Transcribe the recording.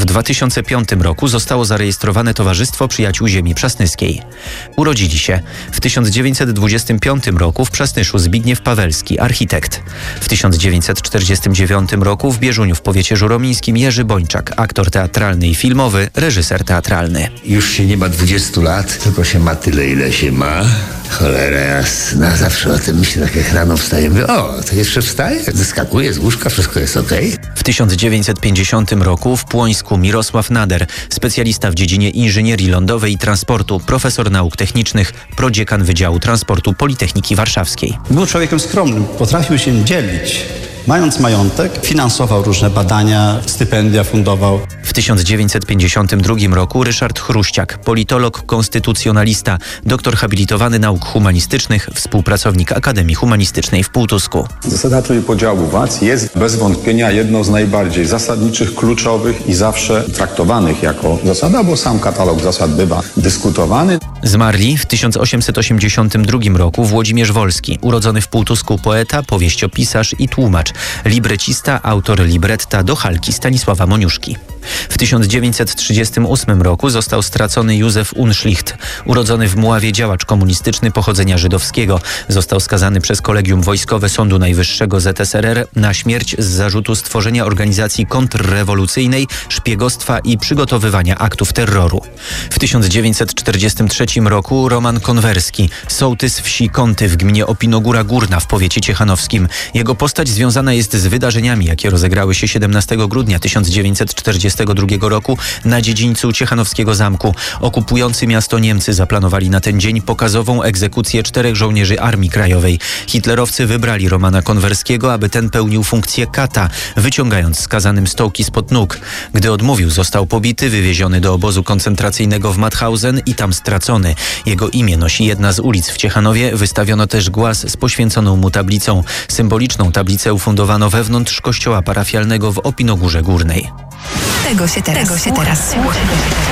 2005 roku zostało zarejestrowane Towarzystwo Przyjaciół Ziemi Przasnyskiej. Urodzili się w 1925 roku w Przasnyszu Zbigniew Pawelski, architekt. W 1949 roku w Bieżuniu w powiecie żuromińskim Jerzy Bończak, aktor teatralny i filmowy, reżyser teatralny. Już się nie ma 20 lat, tylko się ma tyle, ile się ma. Cholera jasna, zawsze o tym myślę, tak jak rano wstaję, mówię, o, to jeszcze wstaję, zeskakuję z łóżka, wszystko jest okej. W 1950 roku w Płońsku Mirosław Nader, specjalista w dziedzinie inżynierii lądowej i transportu, profesor nauk technicznych, prodziekan Wydziału Transportu Politechniki Warszawskiej. Był człowiekiem skromnym, potrafił się dzielić. Mając majątek, finansował różne badania, stypendia fundował. W 1952 roku Ryszard Chruściak, politolog, konstytucjonalista, doktor habilitowany nauk humanistycznych, współpracownik Akademii Humanistycznej w Półtusku. Zasada trójpodziału władz jest bez wątpienia jedną z najbardziej zasadniczych, kluczowych i zawsze traktowanych jako zasada, bo sam katalog zasad bywa dyskutowany. Zmarli w 1882 roku Włodzimierz Wolski, urodzony w Półtusku poeta, powieściopisarz i tłumacz, librecista, autor libretta do Halki Stanisława Moniuszki. W 1938 roku został stracony Józef Unschlicht, urodzony w Mławie działacz komunistyczny pochodzenia żydowskiego. Został skazany przez Kolegium Wojskowe Sądu Najwyższego ZSRR na śmierć z zarzutu stworzenia organizacji kontrrewolucyjnej, szpiegostwa i przygotowywania aktów terroru. W 1943 roku Roman Konwerski, sołtys wsi Kąty w gminie Opinogóra Górna w powiecie ciechanowskim. Jego postać związana jest z wydarzeniami, jakie rozegrały się 17 grudnia 1942 roku na dziedzińcu Ciechanowskiego Zamku. Okupujący miasto Niemcy zaplanowali na ten dzień pokazową egzekucję 4 żołnierzy Armii Krajowej. Hitlerowcy wybrali Romana Konwerskiego, aby ten pełnił funkcję kata, wyciągając skazanym stołki spod nóg. Gdy odmówił, został pobity, wywieziony do obozu koncentracyjnego w Mauthausen i tam stracony. Jego imię nosi jedna z ulic w Ciechanowie. Wystawiono też głaz z poświęconą mu tablicą. Symboliczną tablicę ufundowano wewnątrz kościoła parafialnego w Opinogórze Górnej. Tego się teraz słucha.